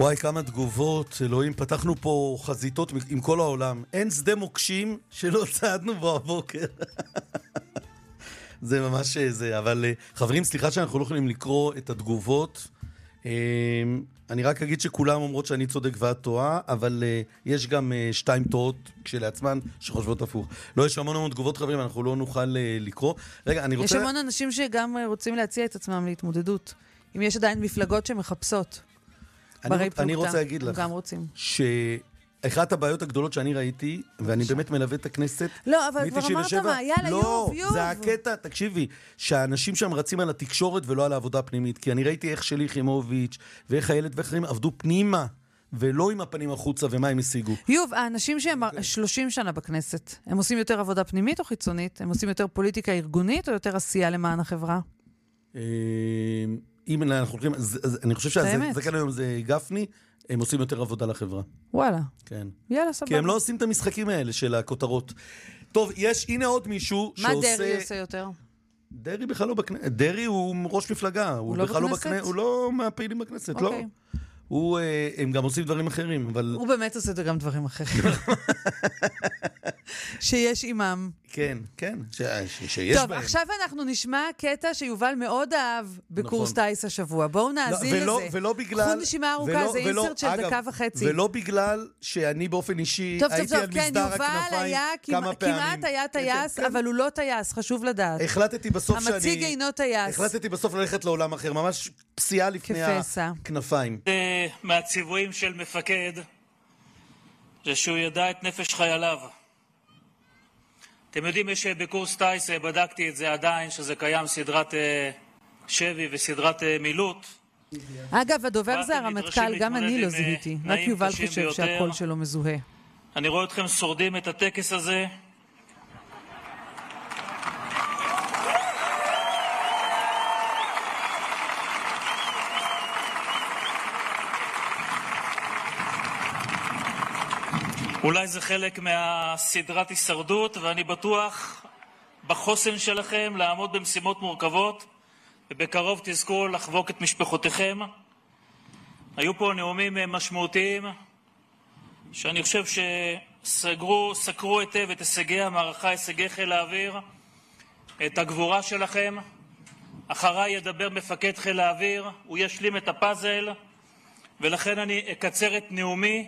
וואי, כמה תגובות, אלוהים, פתחנו פה חזיתות עם כל העולם. אין שדה מוקשים שלא צעדנו בו הבוקר. זה ממש זה, אבל חברים, סליחה שאנחנו לא יכולים לקרוא את התגובות. אני רק אגיד שכולם אומרות שאני צודק ואת טועה, אבל יש גם 2 טועות כשלעצמן שחושבות הפוך. לא, יש המון תגובות, חברים, אנחנו לא נוכל לקרוא. רגע, אני רוצה... יש המון אנשים שגם רוצים להציע את עצמם להתמודדות. אם יש עדיין מפלגות שמחפשות. אני רוצה להגיד לך שאחת הבעיות הגדולות שאני ראיתי, ואני באמת מלווה את הכנסת, לא, אבל כבר אמרת מה, יאללה, יוב. לא, זה הקטע, תקשיבי, שהאנשים שם רצים על התקשורת ולא על העבודה הפנימית, כי אני ראיתי איך שלי חימוביץ' ואיך הילד ואחרים עבדו פנימה, ולא עם הפנים החוצה, ומה הם השיגו. יוב, האנשים שהם 30 שנה בכנסת, הם עושים יותר עבודה פנימית או חיצונית? הם עושים יותר פוליטיקה ארגונית או יותר עשייה למען החברה? אם אנחנו הולכים, אני חושב שזה כאן היום זה גפני, הם עושים יותר עבודה לחברה. וואלה. כן. יאללה, סבבה. כי הם לא עושים את המשחקים האלה של הכותרות. טוב, הנה עוד מישהו שעושה... מה דרי עושה יותר? דרי בכלל לא בכנסת. דרי הוא ראש מפלגה. הוא לא בכנסת? הוא לא מהפעילים בכנסת, לא. הם גם עושים דברים אחרים, אבל... הוא באמת עושה גם דברים אחרים. שיש אימם. כן, כן, שיש בהם. טוב, עכשיו אנחנו נשמע קטע שיובל מאוד אהב בקורס טייס השבוע. בואו נאזין לזה. ולא בגלל... חוד נשימה ארוכה, זה אינסרט של דקה וחצי. ולא בגלל שאני באופן אישי הייתי על מסדר הכנפיים כמה פעמים. כמעט היה טייס, אבל הוא לא טייס, חשוב לדעת. החלטתי בסוף שאני... המציג אינו טייס. החלטתי בסוף ללכת לעולם אחר, ממש פסיעה לפני הכנפיים. מהציוויים של מפקד זה שהוא ידע את נפש חייליו. אתם יודעים, יש בקורס טייס, בדקתי את זה עדיין, שזה קיים סדרת שבי וסדרת מילוט. אגב, הדובר זה הרמטכ"ל, גם אני לא זיהיתי. רק יובל חושב שהקול שלו מזוהה. אני רואה אתכם שורדים את הטקס הזה. אולי זה חלק מהסדרת הישרדות, ואני בטוח בחוסן שלכם לעמוד במשימות מורכבות, ובקרוב תזכו לחבוק את משפחותיכם. היו פה נאומים משמעותיים, שאני חושב סקרו היטב את הישגי המערכה, הישגי חיל האוויר, את הגבורה שלכם. אחריי ידבר מפקד חיל האוויר, הוא ישלים את הפאזל, ולכן אני אקצר את נאומי.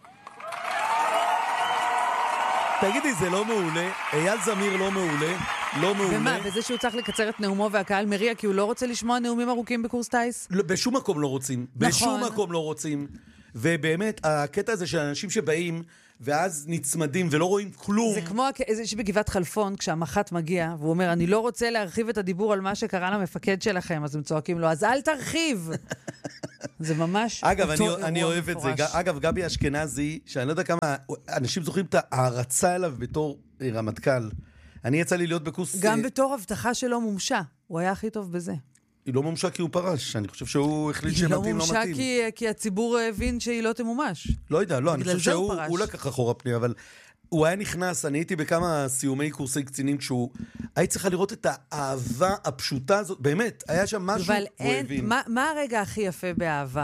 תגידי, זה לא מעולה? אייל זמיר לא מעולה? לא מעולה? ומה, בזה שהוא צריך לקצר את נאומו והקהל מריע כי הוא לא רוצה לשמוע נאומים ארוכים בקורס טייס? בשום מקום לא רוצים. בשום מקום לא רוצים. ובאמת, הקטע הזה של אנשים שבאים ואז נצמדים ולא רואים כלום. זה כמו איזה שבגבעת חלפון, כשהמח"ט מגיע, והוא אומר, אני לא רוצה להרחיב את הדיבור על מה שקרה למפקד שלכם, אז הם צועקים לו, אז אל תרחיב. זה ממש... אגב, אני אוהב את זה. אגב, גבי אשכנזי, שאני לא יודע כמה אנשים זוכרים את ההערצה אליו בתור רמטכ"ל. אני יצא לי להיות בקורס... גם בתור הבטחה שלו מומשה. הוא היה הכי טוב בזה. היא לא מומשה כי הוא פרש. אני חושב שהוא החליט שמתאים, לא מתאים. היא לא מומשה כי הציבור הבין שהיא לא תמומש. לא יודע, לא. אני חושב שהוא לקח אחורה פני, אבל הוא היה נכנס, אני הייתי בכמה סיומי קורסי קצינים, כשהוא... היית צריכה לראות את האהבה הפשוטה הזאת. באמת, היה שם משהו והוא הבין. מה הרגע הכי יפה באהבה?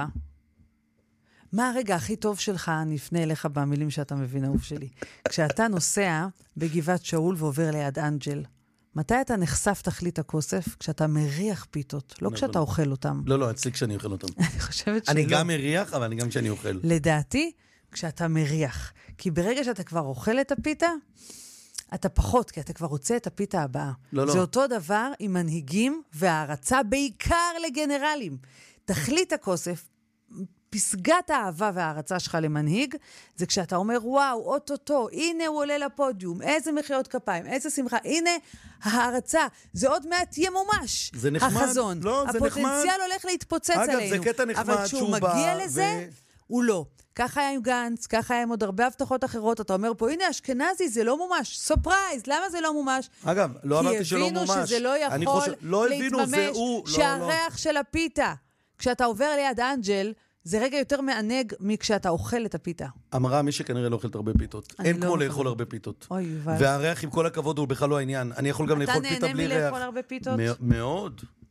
מה הרגע הכי טוב שלך, אני אפנה אליך במילים שאתה מבין, אהוב שלי. כשאתה נוסע בגבעת שאול ועובר ליד אנג'ל, מתי אתה נחשף תכלית הכוסף? כשאתה מריח פיתות, לא כשאתה אוכל אותם. לא, אצלי כשאני אוכל אותם. אני חושבת שלא. אני גם מריח, אבל אני גם כשאני אוכל. לדעתי, כשאתה מריח. כי ברגע שאתה כבר אוכל את הפיתה, אתה פחות, כי אתה כבר רוצה את הפיתה הבאה. לא. זה אותו דבר עם מנהיגים והערצה, בעיקר לגנרלים. תכלית הכוסף, פסגת האהבה וההערצה שלך למנהיג, זה כשאתה אומר, וואו, אוטוטו, הנה הוא עולה לפודיום, איזה מחיאות כפיים, איזה שמחה, הנה ההערצה, זה עוד מעט יהיה מומש, זה נחמד, החזון. לא, זה נחמד. הפוטנציאל הולך להתפוצץ עלינו. אגב, זה קטע נחמד אבל כשהוא מגיע לזה, הוא לא. ככה היה עם גנץ, ככה היה עם עוד הרבה הבטחות אחרות, אתה אומר פה, הנה אשכנזי, זה לא מומש, סופרייז, למה זה לא מומש? אגב, לא אמרתי שלא מומש. כי הבינו שזה לא יכול להתממש, שהריח של הפיתה, כשאתה עובר ליד אנג'ל, זה רגע יותר מענג מכשאתה אוכל את הפיתה. אמרה מי שכנראה לא אוכלת הרבה פיתות. אין כמו לאכול הרבה פיתות. אוי, יובל. והריח עם כל הכבוד הוא בכלל לא העניין. אני יכול גם לאכול פיתה בלי ריח. אתה נהנה מלאכול הרבה פיתות? מאוד.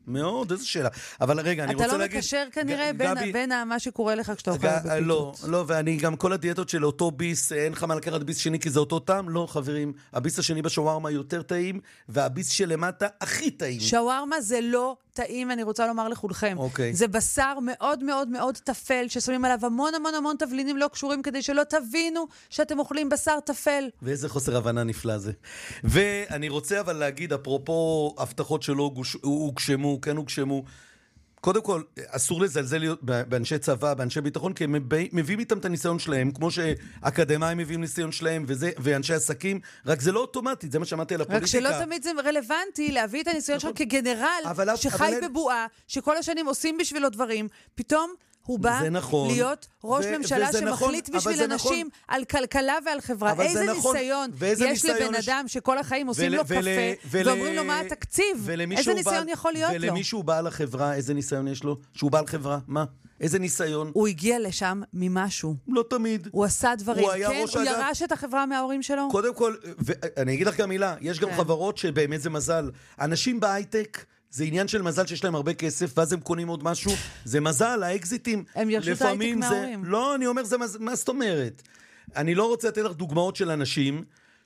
מאוד, איזו שאלה. אבל רגע, אני רוצה להגיד... אתה לא מקשר כנראה בין מה שקורה לך כשאתה אוכל בפיתות. לא, ואני גם כל הדיאטות של אותו ביס, אין לך מה לקחת ביס שני כי זה אותו טעם, לא חברים, הביס השני בשווארמה יותר טעים, והביס שלמטה הכי טעים. שווארמה זה לא טעים, אני רוצה לומר לכולכם. זה בשר מאוד מאוד מאוד תפל, ששמים עליו המון המון המון תבלינים לא קשורים, כדי שלא תבינו שאתם אוכלים בשר תפל. ואיזה חוסר הבנה נפלא זה. ואני רוצה אבל להגיד, אפרופו הבטחות שלא הוגשמו, כן הוגשמו, קודם כל, אסור לזלזל באנשי צבא, באנשי ביטחון, כי הם מביאים איתם את הניסיון שלהם, כמו שאקדמיים מביאים ניסיון שלהם, ואנשי עסקים, רק זה לא אוטומטית, זה מה שמעתי על הפוליטיקה. רק שלא תמיד זה רלוונטי להביא את הניסיון שלך כגנרל, שחי בבועה, שכל השנים עושים בשבילו דברים, פתאום הוא בא להיות ראש ממשלה שמחליט בשביל אנשים על כלכלה ועל חברה. איזה ניסיון יש לבן אדם שכל החיים עושים לו קפה ואומרים לו מה התקציב? איזה ניסיון יכול להיות לו? ולמישהו בעל החברה, איזה ניסיון יש לו? שהוא בעל חברה, מה? איזה ניסיון? הוא הגיע לשם ממשהו. לא תמיד. הוא עשה דברים, כן? הוא ירש את החברה מההורים שלו? קודם כל, ואני אגיד לך גם מילה, יש גם חברות שבאמת זה מזל. אנשים בהייטק, זה עניין של מזל שיש להם הרבה כסף, ואז הם קונים עוד משהו. זה מזל, האקזיטים. הם ירשו את ההייטק מההורים. לא, אני אומר, מה זאת אומרת? אני לא רוצה לתת לך דוגמאות של אנשים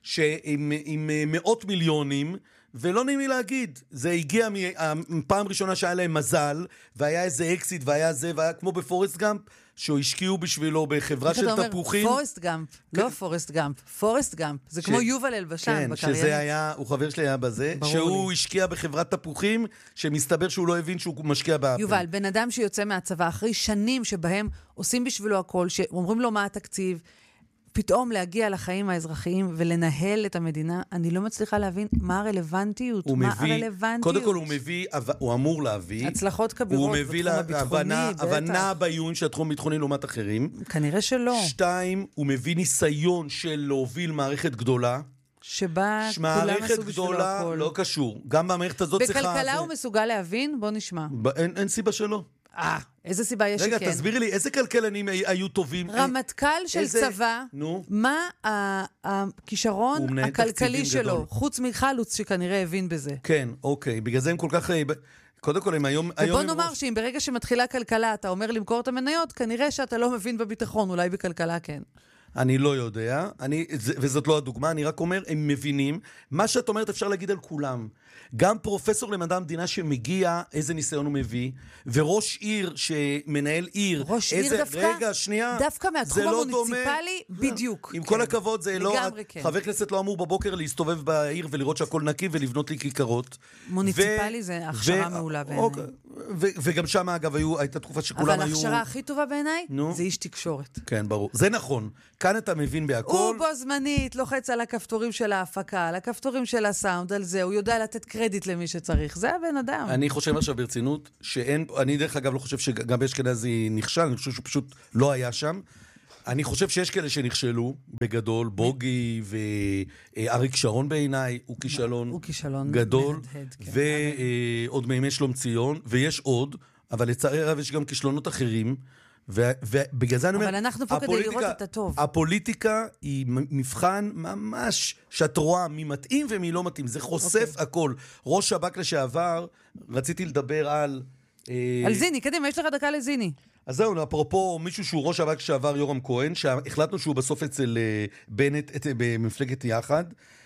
עם מאות מיליונים, ולא נעים לי להגיד, זה הגיע פעם ראשונה שהיה להם מזל, והיה איזה אקסיט, והיה כמו בפורסט גאמפ, שהוא השקיעו בשבילו בחברה של תפוחים. פורסט גאמפ, לא פורסט גאמפ, פורסט גאמפ, זה כמו יובל אלבשן בקריירה. כן, שזה היה, הוא חבר שלי היה בזה, שהוא השקיע בחברת תפוחים, שמסתבר שהוא לא הבין שהוא משקיע באפל. יובל, בן אדם שיוצא מהצבא, אחרי שנים שבהם עושים בשבילו הכל, שאומרים לו מה התקציב, פתאום להגיע לחיים האזרחים ולנהל את המדינה, אני לא מצליחה להבין מה הרלוונטיות. קודם כל הוא אמור להביא. הצלחות כבירות בתחום הביטחוני. הבנה באיום של התחום הביטחוני לעומת אחרים. כנראה שלא. 2, הוא מביא ניסיון של להוביל מערכת גדולה. שבה כולם עשו בשבילו הכל. לא קשור. גם במערכת הזאת צריכה... בכלכלה הוא מסוגל להבין? בוא נשמע. אין סיבה שלא. איזה סיבה יש שכן? רגע, תסבירי לי, איזה כלכלנים היו טובים? רמטכ"ל של צבא, מה הכישרון הכלכלי שלו, חוץ מחלוץ שכנראה הבין בזה. כן, אוקיי, בגלל זה הם כל כך... קודם כל, הם היום... ובוא נאמר שאם ברגע שמתחילה כלכלה, אתה אומר למכור את המניות, כנראה שאתה לא מבין בביטחון, אולי בכלכלה כן. אני לא יודע, וזאת לא הדוגמה, אני רק אומר, הם מבינים. מה שאת אומרת אפשר להגיד על כולם. גם פרופסור למדע המדינה שמגיע, איזה ניסיון הוא מביא, וראש עיר שמנהל עיר. ראש עיר דווקא? רגע, שנייה. דווקא מהתחום המוניציפלי, בדיוק. עם כל הכבוד, זה לא... חבר כנסת לא אמור בבוקר להסתובב בעיר ולראות שהכל נקי ולבנות לי כיכרות. מוניציפלי זה הכשרה מעולה בעיניי. וגם שם, אגב, הייתה תקופה שכולם היו... אבל ההכשרה הכי טובה בעיניי זה איש תקשורת. כן, ברור. זה נכון. כאן אתה מבין בהכל. הוא בו זמנית, לוחץ על הכפתורים של ההפקה, על הכפתורים של הסאונד, על זה, הוא יודע לתת קרדיט למי שצריך. זה הבן אדם. אני חושב עכשיו ברצינות, אני דרך אגב לא חושב שגם אשכנזי נכשל, אני חושב שהוא פשוט לא היה שם. אני חושב שיש כאלה שנכשלו בגדול, בוגי ואריק שרון בעיניי, הוא כישלון גדול, ועוד מימי שלום ציון, ויש עוד, אבל לצערי הרב יש גם כישלונות אחרים, ובגלל זה אני אומר, אבל אנחנו פה כדי לראות את הטוב. הפוליטיקה היא מבחן ממש שאת רואה מי מתאים ומי לא מתאים, זה חושף הכל. ראש שב"כ לשעבר, רציתי לדבר על זיני, קדימה, יש לך דקה לזיני. אז זהו, אפרופו מישהו שהוא ראש שב"כ שעבר, יורם כהן, שהחלטנו שהוא בסוף אצל בנט, במפלגת יחד,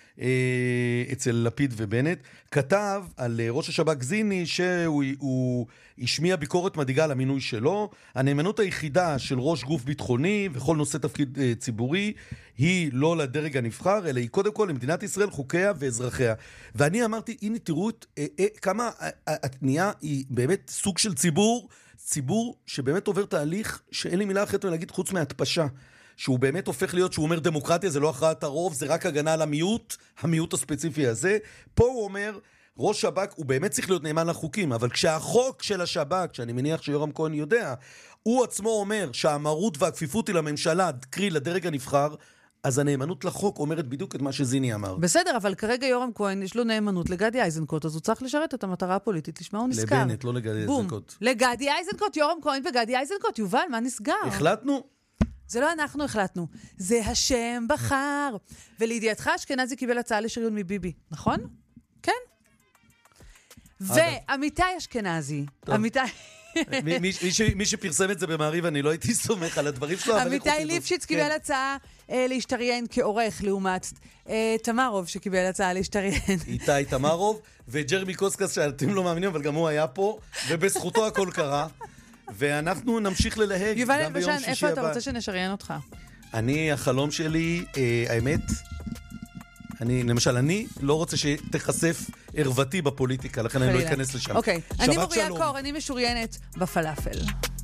אצל לפיד ובנט, כתב על ראש השב"כ זיני שהוא השמיע ביקורת מדאיגה על המינוי שלו. הנאמנות היחידה של ראש גוף ביטחוני וכל נושא תפקיד ציבורי היא לא לדרג הנבחר, אלא היא קודם כל למדינת ישראל, חוקיה ואזרחיה. ואני אמרתי, הנה תראו כמה התנייה היא באמת סוג של ציבור שבאמת עובר תהליך שאין לי מילה אחרת להגיד חוץ מהתפשה. שהוא באמת הופך להיות, שהוא אומר דמוקרטיה זה לא הכרעת הרוב, זה רק הגנה על המיעוט הספציפי הזה. פה הוא אומר, ראש שב"כ הוא באמת צריך להיות נאמן לחוקים, אבל כשהחוק של השב"כ, שאני מניח שיורם כהן יודע, הוא עצמו אומר שהאמרות והכפיפות היא לממשלה, קרי לדרג הנבחר, אז הנאמנות לחוק אומרת בדיוק את מה שזיני אמר. בסדר, אבל כרגע יורם כהן יש לו נאמנות לגדי איזנקוט, אז הוא צריך לשרת את המטרה הפוליטית, לשמה הוא נסגר. לבנט, לא לגדי איזנקוט. לגדי איזנקוט, יורם כהן וגדי איזנקוט, יובל, מה נסגר? החלטנו? זה לא אנחנו החלטנו, זה השם בחר. ולידיעתך, אשכנזי קיבל הצעה לשריון מביבי, נכון? כן. ועמיתי אשכנזי. עמיתי... מי שפרסם את זה במעריב, אני לא הייתי סומך על הדברים שלו. עמיתי ליפשיץ קיבל הצעה להשתריין כעורך, לעומת תמרוב שקיבל הצעה להשתריין. איתי תמרוב, וג'רמי קוסקס, שאתם לא מאמינים, אבל גם הוא היה פה, ובזכותו הכל קרה. ואנחנו נמשיך ללהג יובל גם ביום אלבשן, שישי הבא. איפה אתה רוצה שנשריין אותך? החלום שלי, האמת, למשל, אני לא רוצה שתחשף ערוותי בפוליטיקה, לכן אני לא אכנס לשם. אוקיי, אני מוריה קור, אני משוריינת בפלאפל.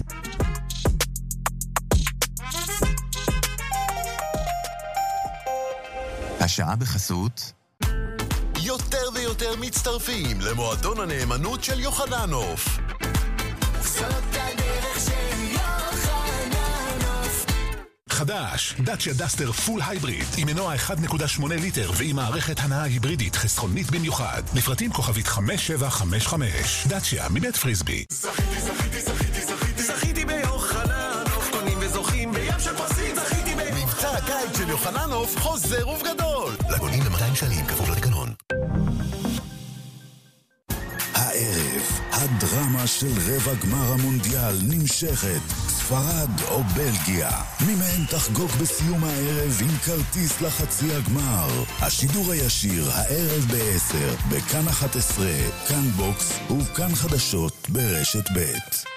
השעה בחסות יותר ויותר מצטרפים למועדון הנאמנות של יוחננוף. זאת הדרך של יוחננוף. חדש, דאצ'יה דסטר פול הייבריד, עם מנוע 1.8 ליטר ועם מערכת הנעה היברידית חסכונית במיוחד. לפרטים כוכבית 5755. דאצ'יה מבית פריסבי. זכיתי ביוחננוף, קונים וזוכים בים של פרסים. זכיתי מבצע הקיץ של יוחננוף חוזר ובגדול. לגולים ב200 שנים כפוף לתקנון. הערב, הדרמה של רבע גמר המונדיאל נמשכת. ספרד או בלגיה. מי מהן תחגוג בסיום הערב עם כרטיס לחצי הגמר. השידור הישיר הערב ב-10 בכאן 11, כאן בוקס וכאן חדשות ברשת ב'.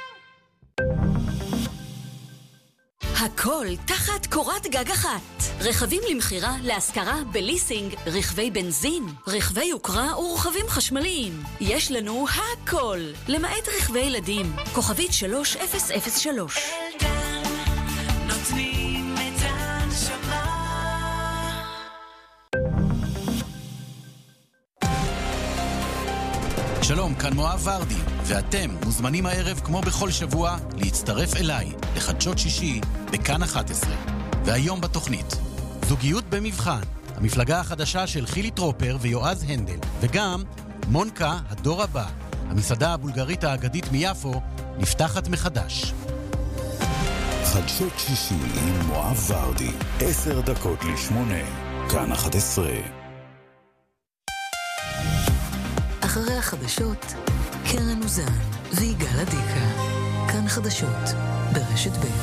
הכל תחת קורת גג אחת. רכבים למחירה, להשכרה, בליסינג, רכבי בנזין, רכבי יוקרה ורכבים חשמליים. יש לנו הכל, למעט רכבי ילדים. כוכבית 3003. אלדן, נותנים את הנשמה. שלום, כאן מואב ורדי, ואתם מוזמנים הערב כמו בכל שבוע להצטרף אליי לחדשות שישי בכאן 11. והיום בתוכנית, זוגיות במבחן, המפלגה החדשה של חילי טרופר ויועז הנדל, וגם מונקה, הדור הבא, המסעדה הבולגרית האגדית מיפו, נפתחת מחדש. חדשות שישי עם מואב ורדי, 7:50, כאן 11. אחרי החדשות, קרן אוזן ויגאל עדיקה. כאן חדשות ברשת ב'.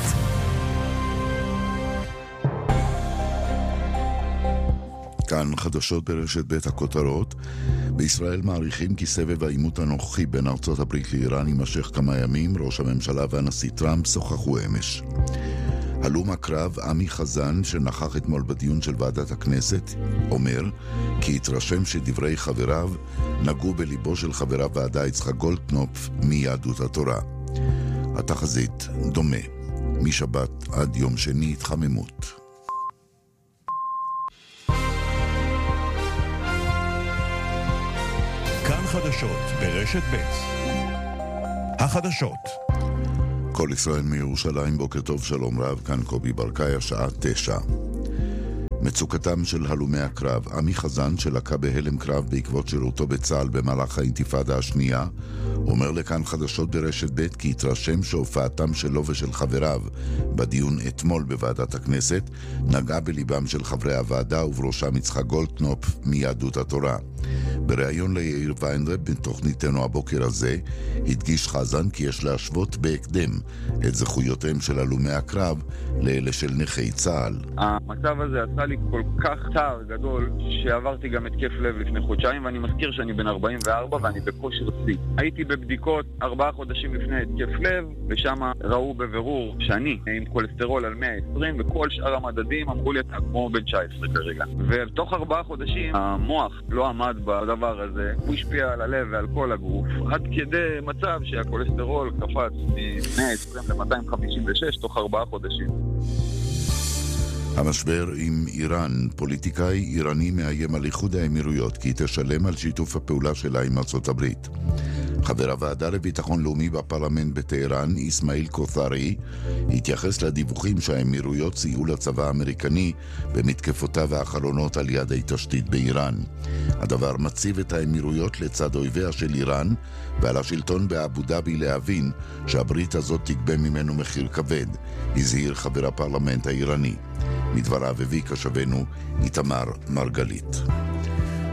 כאן חדשות ברשת ב' הכותרות. בישראל מעריכים כי סבב העימות הנוכחי בין ארצות הברית לאיראן יימשך כמה ימים. ראש הממשלה והנשיא טראמפ שוחחו אמש. הלום הקרב עמי חזן, שנכח אתמול בדיון של ועדת הכנסת, אומר כי התרשם שדברי חבריו נגעו בליבו של חבר הוועדה יצחק גולדקנופ מיהדות התורה. התחזית דומה. משבת עד יום שני התחממות. כאן חדשות ברשת ב'. החדשות. כל ישראל מירושלים, בוקר טוב, שלום רב, כאן קובי ברקאי, השעה 9. מצוקתם של הלומי הקרב. עמי חזן, שלקה בהלם קרב בעקבות שירותו בצה"ל במהלך האינתיפאדה השנייה, אומר לכאן חדשות ברשת ב' כי התרשם שהופעתם שלו ושל חבריו בדיון אתמול בוועדת הכנסת נגעה בליבם של חברי הוועדה, ובראשם יצחק גולדקנופ מיהדות התורה. בריאיון ליאיר ויינרב בתוכניתנו הבוקר הזה הדגיש חזן כי יש להשוות בהקדם את זכויותיהם של הלומי הקרב לאלה של נכי צה"ל. המצב הזה עשה לי כל כך צער גדול שעברתי גם התקף לב לפני חודשיים, ואני מזכיר שאני בן 44 ואני בכושר שיא. הייתי בבדיקות 4 חודשים לפני התקף לב, ושם ראו בבירור שאני עם כולסטרול על 120, וכל שאר המדדים אמרו לי אתה כמו בן 19 כרגע. ובתוך 4 חודשים המוח לא עמד בדבר הזה, הוא השפיע על הלב ועל כל הגוף, עד כדי מצב שהכולסטרול קפץ מ-120 ל-256 תוך 4 חודשים. המשבר עם איראן. פוליטיקאי איראני מאיים על איחוד האמירויות כי היא תשלם על שיתוף הפעולה שלה עם ארצות הברית. חבר הוועדה לביטחון לאומי בפרלמנט בטהרן, איסמעיל קות'רי, התייחס לדיווחים שהאמירויות סייעו לצבא האמריקני במתקפותיו האחרונות על יד התשתית באיראן. הדבר מציב את האמירויות לצד אויביה של איראן, ועל השלטון באבו דאבי להבין שהברית הזאת תגבה ממנו מחיר כבד, הזהיר חבר הפרלמנט האיראני. מדבריו הביא כשבנו איתמר מרגלית.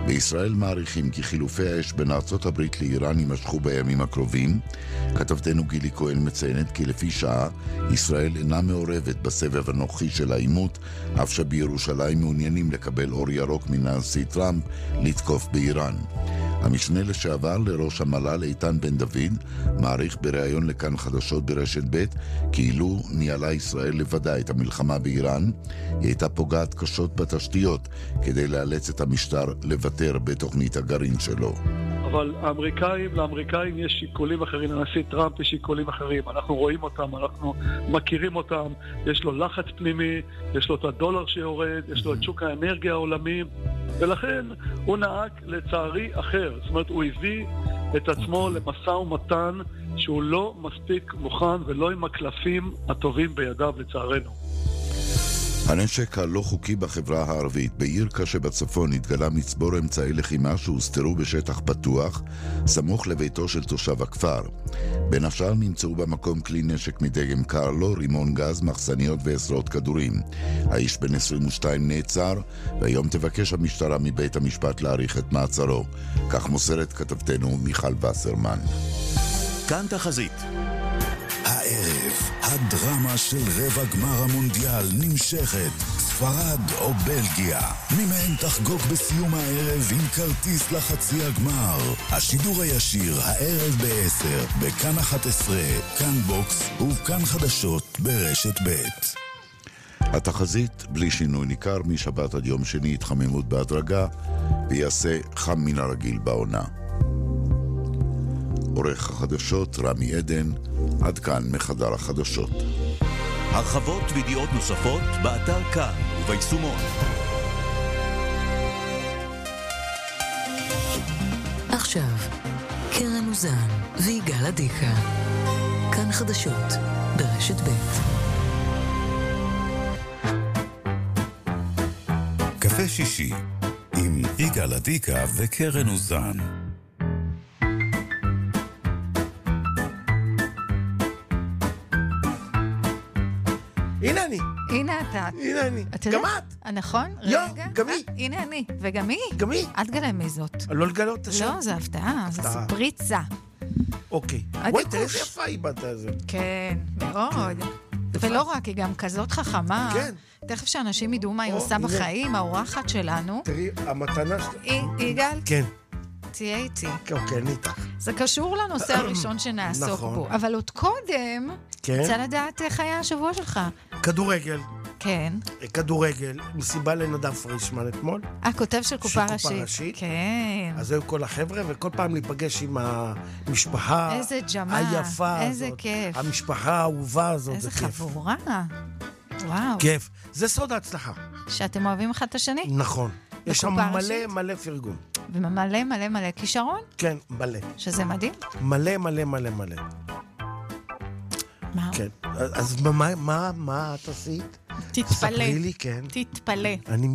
בישראל מעריכים כי חילופי האש בין ארצות הברית לאיראן יימשכו בימים הקרובים. כתבתנו גילי כהן מציינת כי לפי שעה ישראל אינה מעורבת בסבב הנוכחי של העימות, אף שבירושלים מעוניינים לקבל אור ירוק מן הנשיא טראמפ לתקוף באיראן. המשנה לשעבר לראש המל"ל איתן בן דוד מעריך בריאיון לכאן חדשות ברשת ב' כאילו ניהלה ישראל לבדה את המלחמה באיראן, היא הייתה פוגעת קשות בתשתיות כדי לאלץ את המשטר לוותר בתוכנית הגרעין שלו. אבל לאמריקאים יש שיקולים אחרים, לנשיא טראמפ יש שיקולים אחרים, אנחנו רואים אותם, אנחנו מכירים אותם, יש לו לחץ פנימי, יש לו את הדולר שיורד, יש לו את שוק האנרגיה העולמי, ולכן הוא נהג לצערי אחר, זאת אומרת הוא הביא את עצמו למשא ומתן שהוא לא מספיק מוכן ולא עם הקלפים הטובים בידיו לצערנו. הנשק הלא חוקי בחברה הערבית. בעיר קשה בצפון התגלה מצבור אמצעי לחימה שהוסתרו בשטח פתוח סמוך לביתו של תושב הכפר. בין השאר נמצאו במקום כלי נשק מדגם קרלו, רימון גז, מחסניות ועשרות כדורים. האיש בן 22 נעצר, והיום תבקש המשטרה מבית המשפט להאריך את מעצרו. כך מוסרת כתבתנו מיכל וסרמן. כאן תחזית. הערב, הדרמה של רבע גמר המונדיאל נמשכת. ספרד או בלגיה, מי מהם תחגוג בסיום הערב עם כרטיס לחצי הגמר. השידור הישיר הערב ב-10 בכאן 11, כאן בוקס וכאן חדשות ברשת ב'. התחזית בלי שינוי ניכר משבת עד יום שני, התחממות בהדרגה ויעשה חם מן הרגיל בעונה. עורך החדשות רמי עדן, עד כאן מחדר החדשות. הרחבות וידיעות נוספות באתר כאן וביישומון. עכשיו, קרן אוזן ויגאל עדיקה. כאן חדשות ברשת ב'. קפה שישי עם יגאל עדיקה וקרן אוזן. הנה אני. הנה אתה. הנה אני. גם את. נכון? יו, רגע. גם היא. הנה אני. וגם היא. גם היא. אל תגלה מי זאת. לא לגלות את השם? לא, זה הפתעה. זה ספריצה. אוקיי. וואי, תראה איזה יפה היא בת הזה. כן, מאוד. ולא רק, היא גם כזאת חכמה. כן. תכף שאנשים ידעו מה היא עושה בחיים, האורחת שלנו. תראי, המתנה שלה. יגאל? כן. תהיה איתי. כן, איתך. זה קשור לנושא הראשון שנעסוק בו. אבל עוד קודם, רוצה לדעת איך היה השבוע שלך. כדורגל. כן. כדורגל, מסיבה לנדב פרישמן אתמול. כותב של קופה ראשית. כן. אז היו כל החבר'ה, וכל פעם להיפגש עם המשפחה איזה ג'מה, היפה איזה הזאת. כיף. המשפחה האהובה הזאת, איזה זה כיף. חבורה. וואו. כיף. זה סוד ההצלחה. שאתם אוהבים אחד את השני? נכון. יש שם מלא פרגון. ומלא כישרון? כן, מלא. שזה מדהים? מלא. מה? כן. אז מה את עשית? תתפלא. ספרי לי, כן. תתפלא. אני